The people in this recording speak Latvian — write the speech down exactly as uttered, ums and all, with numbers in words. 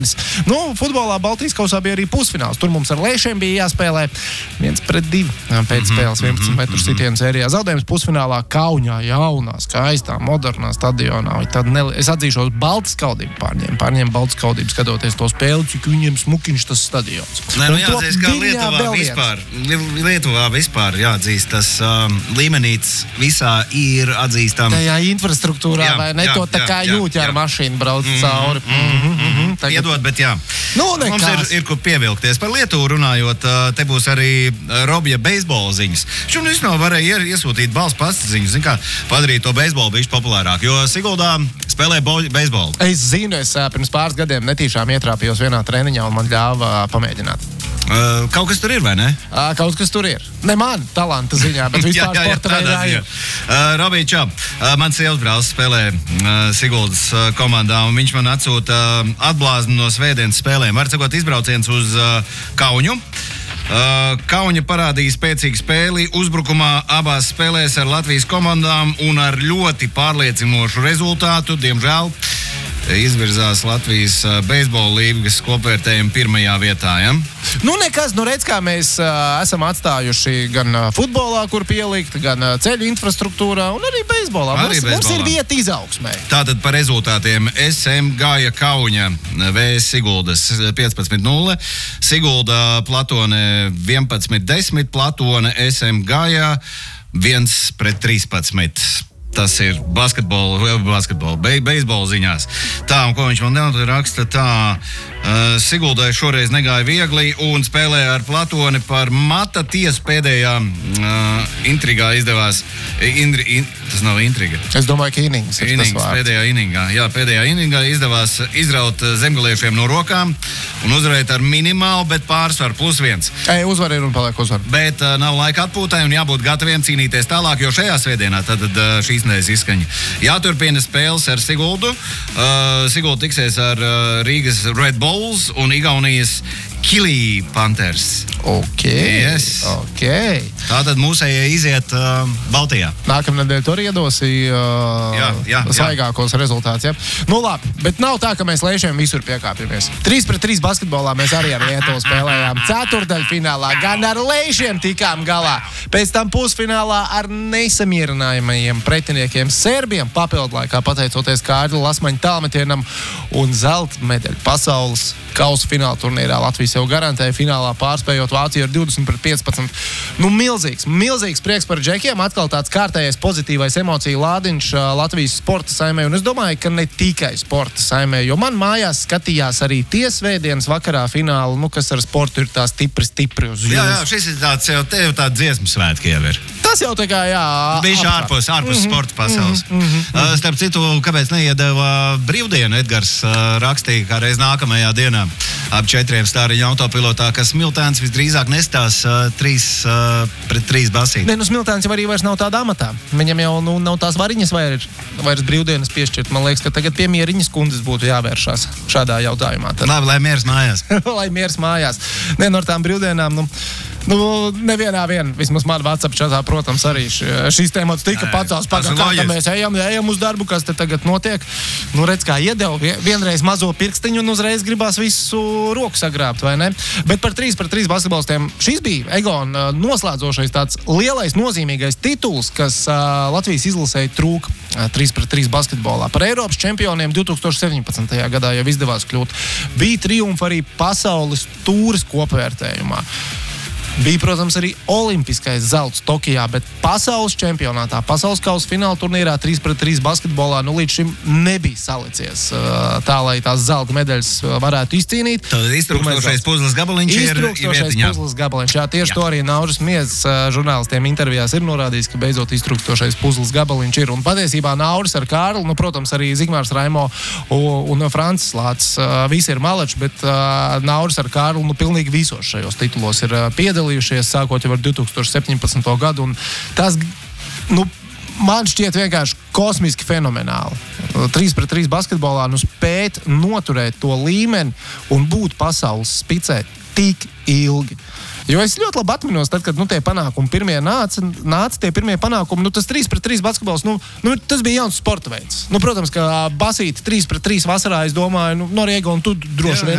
Nu, futbolā Baltijas kausā bija arī pusfināls. Tur mums ar Leišiem bija jāspēlē viens pret divi pēc spēles vienpadsmit metru sitienu sērijā. Zaudējums pusfinālā Kaunijā, jaunā, skaistā, modernā stadionā. Nel... Es atzīšos baltas kaudību pārņēmu. Pārņēmu baltas kaudību skatoties to spēli, cik viņiem smukiņš tas stadions. Nē, nu jāatzīst, ka Lietuvā vispār, Lietuvā vispār jāatzīst, tas um, līmenīts visā ir atzīstams. Tajā infrastruktūrā, jā, vai ne? Jā, to tā kā jūķi ar mašīnu brauc mm, cauri. Mm, mm, mm, mm, tagad... Bet jā, nu, mums ir, ir kur pievilkties. Par Lietuvu runājot, te būs arī Robija beisbola ziņas. Šim vispār varēja iesūtīt balss pastaziņas, zin kā, padarīt to beisbolu bišķi populārāk, jo Siguldā spēlē beisbolu. Es zinu, es pirms pāris gadiem netīšām ietrāpījos vienā treniņā un man ļāva pamēģināt. Uh, kaut kas tur ir, vai ne? Uh, kaut kas tur ir. Ne man, talanta ziņā, bet vispār jā, jā, sporta veidā ir. Uh, Robija, čau. Uh, mans sievas brālis spēlē uh, Siguldas uh, komandā, un viņš man atsūta uh, atblāzmu no svētdienas spēlēm. Var sakot, izbrauciens uz uh, Kauņu. Uh, Kauņa parādīja spēcīgu spēli uzbrukumā abās spēlēs ar Latvijas komandām un ar ļoti pārliecinošu rezultātu, diemžēl. Izvirzās Latvijas uh, beisbola līgas kopvērtējuma pirmajā vietā, ja? Nu, nekas, nu redz, kā mēs uh, esam atstājuši gan uh, futbolā, kur pielikt, gan uh, ceļu infrastruktūrā, un arī beisbolā. Arī mums, beisbolā. Mums ir vieta izaugsmē. Tātad par rezultātiem. S M gāja Kauņa V S Siguldas piecpadsmit nulle, Sigulda Platone vienpadsmit desmit, Platone S M gāja viens pret trīspadsmit. Tas ir basketbola, basketbola, be, beisbola ziņās. Tā, un ko viņš man nevar raksta, tā, uh, Siguldai šoreiz negāja viegli un spēlē ar Platoni par mata tiesu pēdējā uh, intrigā izdevās. Indri, in, tas nav intriga. Es domāju, ka inings ir Inings, tas vārds. Pēdējā iningā. Jā, pēdējā iningā izdevās izraut zemgaliešiem no rokām un uzvarēt ar minimālu, bet pārsvaru plus viens. Ei, uzvar ir un paliek uzvar. Bet uh, nav laika atpūtai un jābūt gataviem cīnīties tālāk, jo šajā svētdienā tad uh, šīs nedēļas izskaņa. Jāturpina spēles ar Siguldu. Uh, Sigulda tiksies ar uh, Rīgas Red Bulls un Igaunijas Kilī Panthers. Ok, yes. ok. Tātad mūsējie iziet uh, Baltijā. Nākamnedēļ tur iedosi uh, jā, jā, svaigākos rezultātus. Ja? Nu labi, bet nav tā, ka mēs Leišiem visur piekāpjamies. trīs pret trīs basketbolā mēs arī ar Lietuvu spēlējām. Ceturdaļfinālā gan ar Leišiem tikām galā. Pēc tam pusfinālā ar nesamierinājumajiem pretiniekiem Serbiem papildlaikā pateicoties Kārļa Lasmaņa tālmetienam un zelta medaļu pasaules kausa fināla turnīrā. Latvijas jau garantēja finālā pārspējot Vāciju ar divdesmit pret piecpadsmit. Nu, milzīgs, milzīgs prieks par džekiem. Atkal tāds kārtējais pozitīvais emociju lādiņš Latvijas sporta saimē. Un es domāju, ka ne tikai sporta saimē, jo man mājās skatījās arī tie svētdienas vakarā fināli, nu, kas ar sportu ir tā stipri, stipri uz jums. Jā, jā, šis ir tāds jau, te jau tāds dziesmu svētki jau ir. Tas jau tā kā, jā. Bišķi ārpus, ārpus mm-hmm, sporta pasaules. Mm-hmm, mm-hmm. Uh, starp citu, kāpēc neiedeva brīvdienu, Edgars uh, rakstīja, kā reiz nākamajā dienā ap četriem stāriņu autopilotā, ka Smiltēns visdrīzāk nestās uh, trīs uh, pret trīs basīt. Ne, nu Smiltēns jau arī vairs nav tādā amatā. Viņam jau nu, nav tās variņas vairs, vairs brīvdienas piešķirt. Man liekas, ka tagad pie Mieriņas kundzes būtu jāvēršās šādā jautājumā. Tad... Labi, lai miers mājās. lai miers mājās. Ne, no tām brīvdienām, nu... Nu, nevienā vien, vismaz man WhatsApp čatā, protams, arī šīs tēmats tika pacels, pagā, kā tā mēs ejam, ejam uz darbu, kas te tagad notiek. Nu, redz, kā iedeva vienreiz mazo pirkstiņu un uzreiz gribās visu roku sagrābt, vai ne? Bet par trīs pret trīs basketbolistiem šis bija Egon noslēdzošais tāds lielais, nozīmīgais tituls, kas uh, Latvijas izlasēja trūk uh, trīs pret trīs basketbolā. Par Eiropas čempioniem divtūkstoš septiņpadsmitajā gadā jau izdevās kļūt. Bija triumfa arī pasaules tūres kopvērtējumā. Bija, protams, arī olimpiskais zelts Tokijā, bet pasaules čempionātā, pasaules kausa fināla turnīrā trīs pret trīs basketbolā nu līdz šim nebija salicies tā, lai tās zelta medaļas varētu izcīnīt. Tad iztrūkstošais puzles gabaliņš ir Iztrūkstošais puzles gabaliņš, jā, tieši jā. To arī Nauris Miezs žurnālistiem intervijās ir norādījis, ka beidzot iztrūkstošais puzles gabaliņš ir. Un patiesībā Nauris ar Kārli, nu, protams, arī Zigmārs Raimo un Francis Lācis, visi ir maleči, bet Nauris ar Kārli, nu, pilnīgi visos šajos titulos ir piedalījušies, sākot jau ar divtūkstoš septiņpadsmito gadu, un tas, nu, man šķiet vienkārši kosmiski fenomenāli. trīs pret trīs basketbolā, nu, spēt noturēt to līmeni un būt pasaules spicē tik ilgi. Jo es ļoti labi atminos, tad, kad nu, tie panākumi pirmie nāca, nāca tie pirmie panākumi, nu, tas trīs pret trīs basketbols, nu, nu, tas bija jauns sporta veids. Nu, protams, ka basīt trīs pret trīs vasarā, es domāju, nu, Noriega un tu droši vien